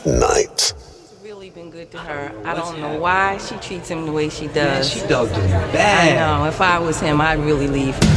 night. Really been good to her. I don't know why she treats him the way she does. Man, she dogged him bad. I know. If I was him, I'd really leave.